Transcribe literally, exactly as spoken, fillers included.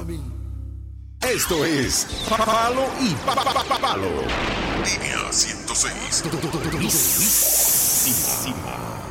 Esto es Palo y pa- pa- pa- Palo. Línea ciento seis. Durísima.